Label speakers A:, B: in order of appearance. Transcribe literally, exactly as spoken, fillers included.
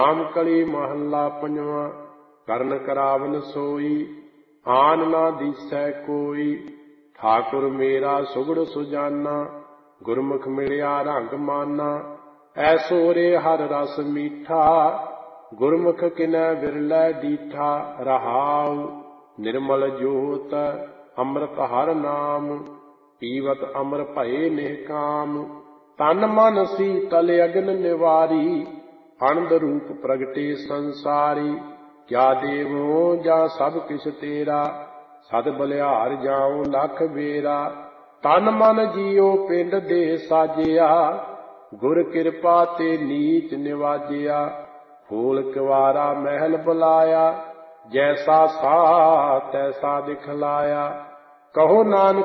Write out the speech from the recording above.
A: ਆਮ ਕਲੀ ਮਹੱਲਾ ਪੰਜਵਾਂ। ਕਰਨ ਕਰਾਵਨ ਸੋਈ ਆਨ ਨਾ ਦੀਸੈ ਕੋਈ। ਠਾਕੁਰ ਮੇਰਾ ਸੁਗੜ ਸੁਜਾਨਾ ਗੁਰਮੁਖ ਮਿਲਿਆ ਰੰਗ ਮਾਨਾ। ਐਸੋ ਰੇ ਹਰ ਰਸ ਮੀਠਾ ਗੁਰਮੁਖ ਕਿਨੈ ਵਿਰਲੇ ਦੀਠਾ। ਰਹਾਉ ਨਿਰਮਲ ਜੋਤ ਅੰਮ੍ਰਿਤ ਹਰ ਨਾਮ ਪੀਵਤ ਅਮਰ ਭਏ ਨਿਹਕਾਮ। ਤਨ ਮਨ ਸੀਤਲ ਅਗਨ ਨਿਵਾਰੀ ਆਨੰਦ ਰੂਪ ਪ੍ਰਗਟੇ ਸੰਸਾਰੀ। ਕਿਆ ਦੇਵੋ ਜਾਂ ਸਭ ਕਿਛ ਤੇਰਾ ਸਦ ਬਲਿਹਾਰ ਜਾਉ ਲਖ ਬੇਰਾ। ਤਨ ਮਨ ਜੀਉ ਪਿੰਡ ਦੇ ਸਾਜਿਆ ਗੁਰ ਕਿਰਪਾ ਤੇ ਨੀਚ ਨਿਵਾਜਿਆ। ਫੂਲ ਕਿਵਾਰਾ ਮਹਿਲ ਬੁਲਾਇਆ ਜੈਸਾ ਸਾ ਤੈਸਾ ਦਿਖਲਾਇਆ। ਕਹੋ ਨਾਨਕ